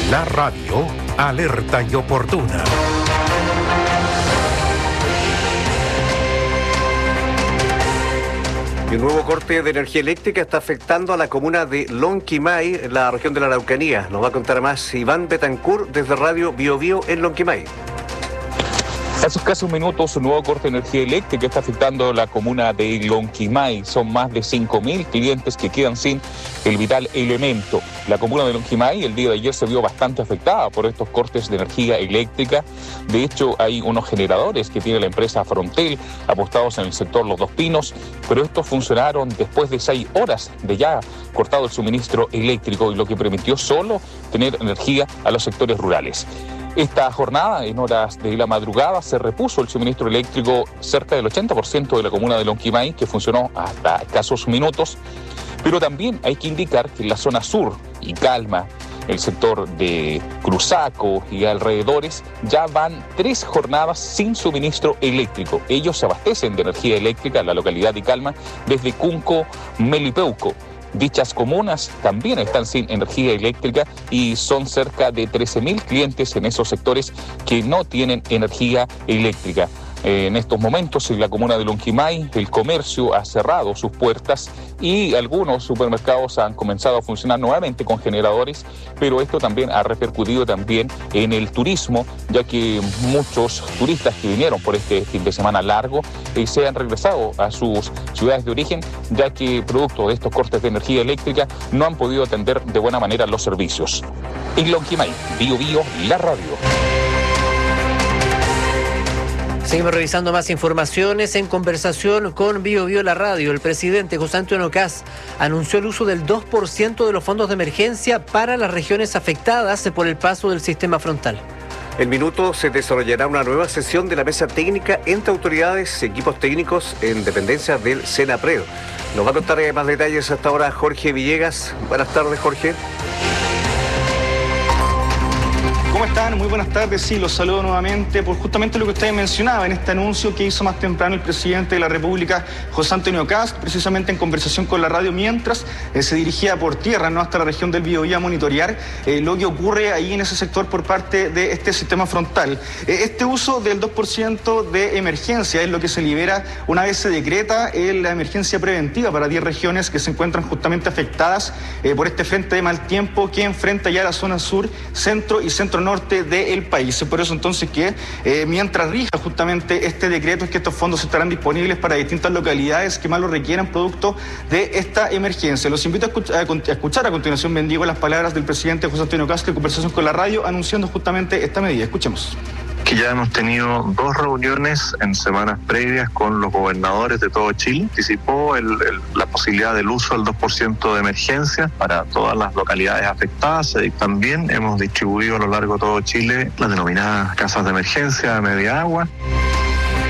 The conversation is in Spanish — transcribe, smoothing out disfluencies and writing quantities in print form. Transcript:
La radio alerta y oportuna. El nuevo corte de energía eléctrica está afectando a la comuna de Lonquimay, en la región de la Araucanía. Nos va a contar más Iván Betancourt desde Radio Bio Bio en Lonquimay. Hace escasos minutos, un nuevo corte de energía eléctrica está afectando la comuna de Lonquimay. Son más de 5.000 clientes que quedan sin el vital elemento. La comuna de Lonquimay el día de ayer se vio bastante afectada por estos cortes de energía eléctrica. De hecho, hay unos generadores que tiene la empresa Frontel apostados en el sector Los Dos Pinos, pero estos funcionaron después de 6 horas de ya cortado el suministro eléctrico, y lo que permitió solo tener energía a los sectores rurales. Esta jornada, en horas de la madrugada, se repuso el suministro eléctrico cerca del 80% de la comuna de Lonquimay, que funcionó hasta escasos minutos. Pero también hay que indicar que en la zona sur y Calma, el sector de Cruzaco y alrededores, ya van 3 jornadas sin suministro eléctrico. Ellos se abastecen de energía eléctrica en la localidad de Calma desde Cunco, Melipeuco. Dichas comunas también están sin energía eléctrica y son cerca de 13.000 clientes en esos sectores que no tienen energía eléctrica. En estos momentos, en la comuna de Lonquimay, el comercio ha cerrado sus puertas y algunos supermercados han comenzado a funcionar nuevamente con generadores, pero esto también ha repercutido también en el turismo, ya que muchos turistas que vinieron por este fin de semana largo se han regresado a sus ciudades de origen, ya que producto de estos cortes de energía eléctrica no han podido atender de buena manera los servicios. En Lonquimay, Bio Bio, la radio. Seguimos revisando más informaciones en conversación con Bio Bio la radio. El presidente José Antonio Kast anunció el uso del 2% de los fondos de emergencia para las regiones afectadas por el paso del sistema frontal. En minuto se desarrollará una nueva sesión de la mesa técnica entre autoridades y equipos técnicos en dependencias del Senapred. Nos va a contar más detalles hasta ahora Jorge Villegas. Buenas tardes, Jorge. ¿Cómo están? Muy buenas tardes. Sí, los saludo nuevamente por justamente lo que ustedes mencionaban en este anuncio que hizo más temprano el presidente de la República, José Antonio Kast, precisamente en conversación con la radio mientras se dirigía por tierra, ¿no?, hasta la región del Biobío a monitorear lo que ocurre ahí en ese sector por parte de este sistema frontal. Este uso del 2% de emergencia es lo que se libera una vez se decreta la emergencia preventiva para 10 regiones que se encuentran justamente afectadas por este frente de mal tiempo que enfrenta ya la zona sur, centro y centro norte del país. Es por eso entonces que mientras rija justamente este decreto es que estos fondos estarán disponibles para distintas localidades que más lo requieran producto de esta emergencia. Los invito a escuchar a continuación, bendigo, las palabras del presidente José Antonio Kast en conversación con la radio anunciando justamente esta medida. Escuchemos. Que ya hemos tenido 2 reuniones en semanas previas con los gobernadores de todo Chile. Anticipó la posibilidad del uso del 2% de emergencia para todas las localidades afectadas. También hemos distribuido a lo largo de todo Chile las denominadas casas de emergencia a media agua.